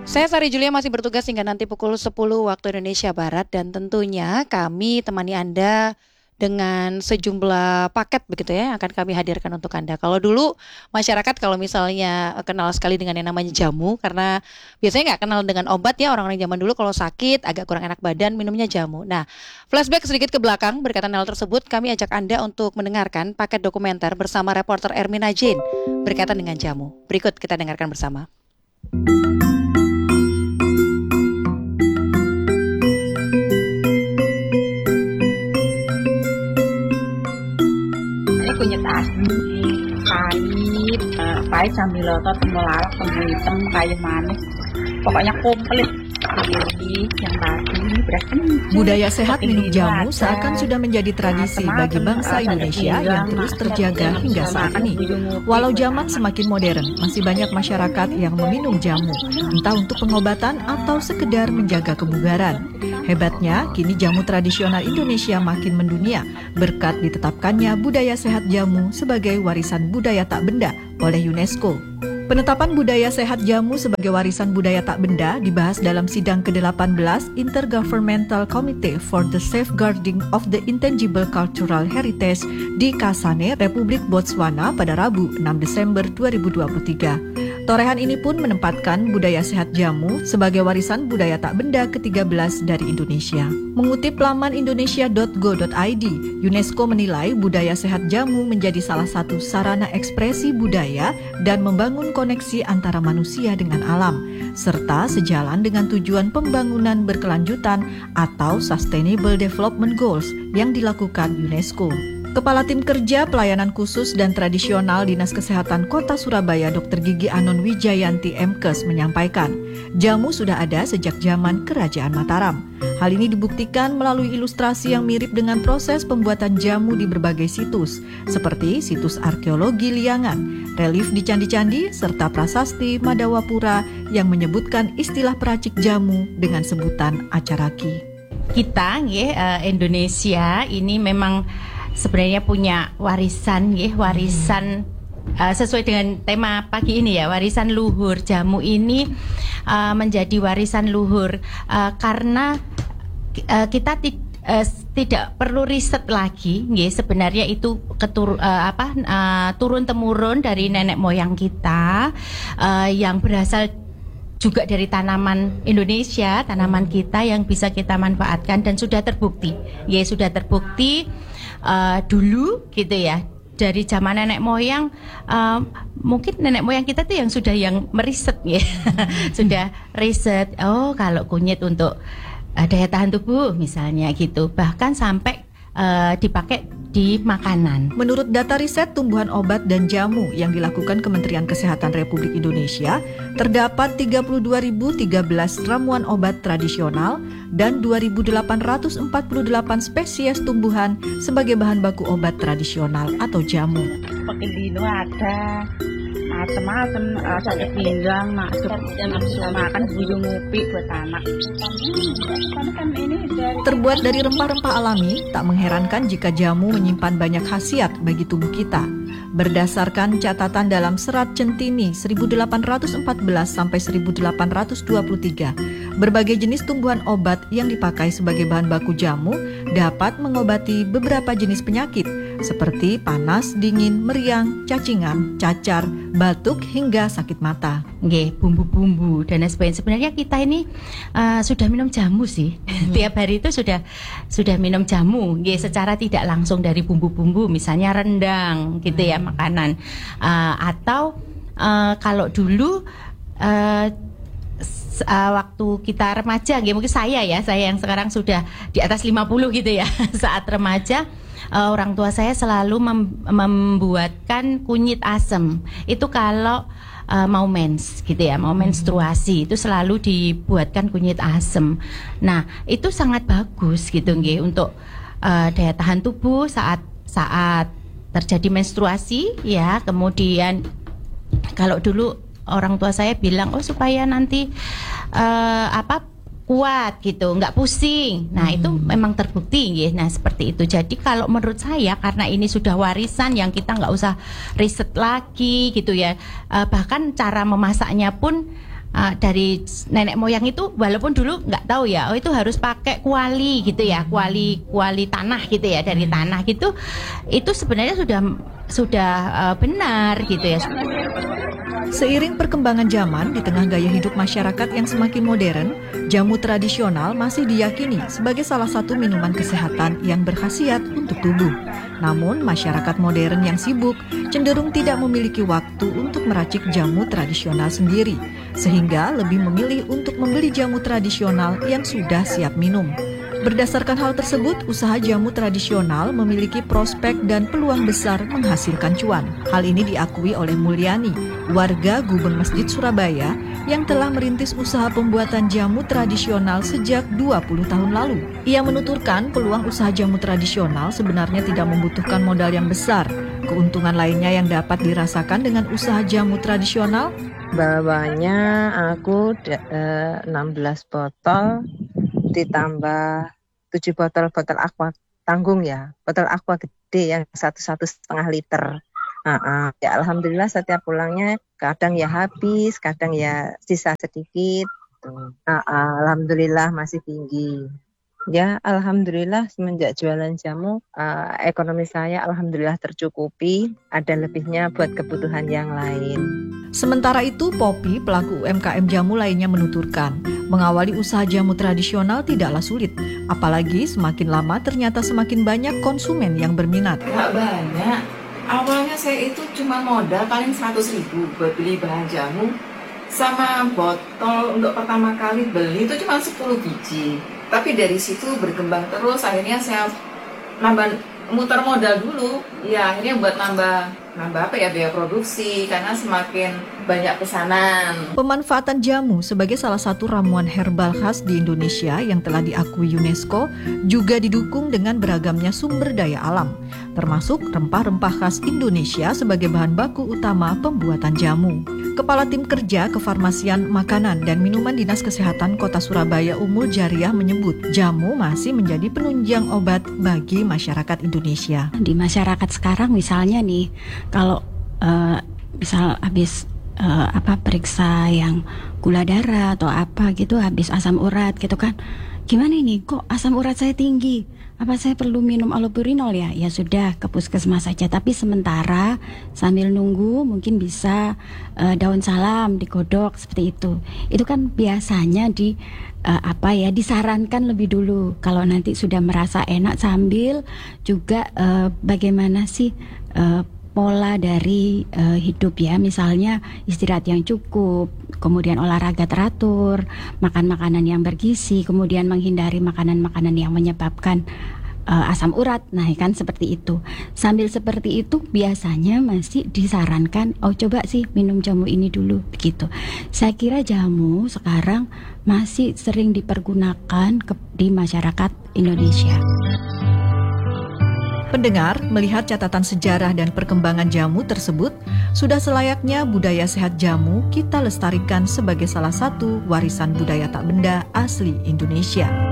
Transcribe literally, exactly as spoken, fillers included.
Saya Sari Julia masih bertugas hingga nanti pukul sepuluh waktu Indonesia Barat dan tentunya kami temani Anda dengan sejumlah paket begitu ya yang akan kami hadirkan untuk Anda. Kalau dulu masyarakat kalau misalnya kenal sekali dengan yang namanya jamu karena biasanya nggak kenal dengan obat ya, orang-orang zaman dulu kalau sakit agak kurang enak badan minumnya jamu. Nah, flashback sedikit ke belakang berkaitan hal tersebut, kami ajak Anda untuk mendengarkan paket dokumenter bersama reporter Ermina Jane berkaitan dengan jamu. Berikut kita dengarkan bersama. Kunyit asli, pahit, uh, pahit sambil lotot, temulawak, tembul hitam, kayu manis, pokoknya komplit. Jadi yang tadi beras kencur. Budaya sehat minum jamu seakan sudah menjadi tradisi bagi bangsa Indonesia yang terus terjaga hingga saat ini. Walau zaman semakin modern, masih banyak masyarakat yang meminum jamu, entah untuk pengobatan atau sekedar menjaga kebugaran. Hebatnya, kini jamu tradisional Indonesia makin mendunia berkat ditetapkannya budaya sehat jamu sebagai warisan budaya tak benda oleh UNESCO. Penetapan budaya sehat jamu sebagai warisan budaya tak benda dibahas dalam sidang ke-delapan belas Intergovernmental Committee for the Safeguarding of the Intangible Cultural Heritage di Kasane, Republik Botswana pada Rabu enam Desember dua ribu dua puluh tiga. Torehan ini pun menempatkan budaya sehat jamu sebagai warisan budaya tak benda ke tiga belas dari Indonesia. Mengutip laman indonesia dot go dot i d, UNESCO menilai budaya sehat jamu menjadi salah satu sarana ekspresi budaya dan membangun koneksi antara manusia dengan alam, serta sejalan dengan tujuan pembangunan berkelanjutan atau Sustainable Development Goals yang dilakukan UNESCO. Kepala Tim Kerja Pelayanan Khusus dan Tradisional Dinas Kesehatan Kota Surabaya Dokter Gigi Anon Wijayanti M Kes menyampaikan, jamu sudah ada sejak zaman Kerajaan Mataram. Hal ini dibuktikan melalui ilustrasi yang mirip dengan proses pembuatan jamu di berbagai situs, seperti situs arkeologi Liangan, relief di candi-candi, serta prasasti Madawapura yang menyebutkan istilah peracik jamu dengan sebutan acaraki. Kita, ya, Indonesia ini memang sebenarnya punya warisan, ya, warisan uh, sesuai dengan tema pagi ini ya, warisan luhur. Jamu ini uh, menjadi warisan luhur uh, karena uh, kita ti- uh, tidak perlu riset lagi, ya, sebenarnya itu ketur uh, apa uh, turun temurun dari nenek moyang kita uh, yang berasal juga dari tanaman Indonesia, tanaman kita yang bisa kita manfaatkan dan sudah terbukti, ya, sudah terbukti. Uh, dulu gitu ya, dari zaman nenek moyang, uh, mungkin nenek moyang kita tuh yang sudah yang meriset ya, sudah riset. Oh, kalau kunyit untuk uh, daya tahan tubuh misalnya gitu, bahkan sampai uh, dipakai di makanan. Menurut data riset tumbuhan obat dan jamu yang dilakukan Kementerian Kesehatan Republik Indonesia, terdapat tiga puluh dua ribu tiga belas ramuan obat tradisional dan dua ribu delapan ratus empat puluh delapan spesies tumbuhan sebagai bahan baku obat tradisional atau jamu. Pakai lino ada macam-macam, uh, sakit pinggang, masuk makan buyung ngopi buat anak. Terbuat dari rempah-rempah alami, tak mengherankan jika jamu menyimpan banyak khasiat bagi tubuh kita. Berdasarkan catatan dalam Serat Centini seribu delapan ratus empat belas sampai seribu delapan ratus dua puluh tiga, berbagai jenis tumbuhan obat yang dipakai sebagai bahan baku jamu dapat mengobati beberapa jenis penyakit seperti panas, dingin, meriang, cacingan, cacar, batuk hingga sakit mata. Nggih, bumbu-bumbu dan sebagainya. Sebenarnya kita ini uh, sudah minum jamu sih. Hmm. Tiap hari itu sudah sudah minum jamu, nggih, secara tidak langsung dari bumbu-bumbu, misalnya rendang gitu ya, makanan. Uh, atau uh, kalau dulu uh, Uh, waktu kita remaja, ya, mungkin saya ya, saya yang sekarang sudah di atas lima puluh gitu ya, saat remaja uh, orang tua saya selalu mem- membuatkan kunyit asem. Itu kalau uh, mau mens gitu ya, mau menstruasi itu selalu dibuatkan kunyit asem. Nah, itu sangat bagus gitu nggih untuk uh, daya tahan tubuh saat saat terjadi menstruasi ya. Kemudian kalau dulu orang tua saya bilang, oh supaya nanti uh, apa kuat gitu, nggak pusing. Nah hmm. itu memang terbukti, ya. Nah seperti itu. Jadi kalau menurut saya karena ini sudah warisan yang kita nggak usah riset lagi gitu ya. Uh, bahkan cara memasaknya pun uh, dari nenek moyang itu, walaupun dulu nggak tahu ya, oh itu harus pakai kuali gitu ya, kuali kuali tanah gitu ya, dari tanah gitu, itu sebenarnya sudah sudah uh, benar gitu ya. Seiring perkembangan zaman di tengah gaya hidup masyarakat yang semakin modern, jamu tradisional masih diyakini sebagai salah satu minuman kesehatan yang berkhasiat untuk tubuh. Namun, masyarakat modern yang sibuk cenderung tidak memiliki waktu untuk meracik jamu tradisional sendiri, sehingga lebih memilih untuk membeli jamu tradisional yang sudah siap minum. Berdasarkan hal tersebut, usaha jamu tradisional memiliki prospek dan peluang besar menghasilkan cuan. Hal ini diakui oleh Mulyani, warga Gubeng Masjid Surabaya yang telah merintis usaha pembuatan jamu tradisional sejak dua puluh tahun lalu. Ia menuturkan peluang usaha jamu tradisional sebenarnya tidak membutuhkan modal yang besar. Keuntungan lainnya yang dapat dirasakan dengan usaha jamu tradisional, bawahnya aku eh, enam belas botol ditambah tujuh botol botol aqua tanggung ya, botol aqua gede yang satu satu setengah liter. Uh, uh, ya alhamdulillah setiap pulangnya kadang ya habis, kadang ya sisa sedikit. Uh, uh, alhamdulillah masih tinggi. Ya alhamdulillah semenjak jualan jamu uh, ekonomi saya alhamdulillah tercukupi, ada lebihnya buat kebutuhan yang lain. Sementara itu, Popi, pelaku U M K M jamu lainnya menuturkan, mengawali usaha jamu tradisional tidaklah sulit, apalagi semakin lama ternyata semakin banyak konsumen yang berminat. Nggak banyak, awalnya saya itu cuma modal paling seratus ribu buat beli bahan jamu, sama botol untuk pertama kali beli itu cuma sepuluh biji. Tapi dari situ berkembang terus, akhirnya saya nambah muter modal dulu, ya akhirnya buat nambah nambah apa ya biaya produksi karena semakin banyak pesanan. Pemanfaatan jamu sebagai salah satu ramuan herbal khas di Indonesia yang telah diakui UNESCO juga didukung dengan beragamnya sumber daya alam, termasuk rempah-rempah khas Indonesia sebagai bahan baku utama pembuatan jamu. Kepala Tim Kerja Kefarmasian Makanan dan Minuman Dinas Kesehatan Kota Surabaya Umul Jariah menyebut jamu masih menjadi penunjang obat bagi masyarakat Indonesia. Di masyarakat sekarang misalnya nih, kalau uh, misal habis uh, apa periksa yang gula darah atau apa gitu, habis asam urat gitu kan, gimana ini kok asam urat saya tinggi? Apa saya perlu minum allopurinol ya? Ya sudah, ke puskesmas saja. Tapi sementara sambil nunggu mungkin bisa uh, daun salam digodok seperti itu. Itu kan biasanya di uh, apa ya disarankan lebih dulu. Kalau nanti sudah merasa enak, sambil juga uh, bagaimana sih uh, pola dari uh, hidup ya, misalnya istirahat yang cukup, kemudian olahraga teratur, makan makanan yang bergizi, kemudian menghindari makanan-makanan yang menyebabkan uh, asam urat. Nah kan seperti itu. Sambil seperti itu biasanya masih disarankan, oh coba sih minum jamu ini dulu begitu. Saya kira jamu sekarang masih sering dipergunakan ke, di masyarakat Indonesia. Pendengar, melihat catatan sejarah dan perkembangan jamu tersebut, sudah selayaknya budaya sehat jamu kita lestarikan sebagai salah satu warisan budaya tak benda asli Indonesia.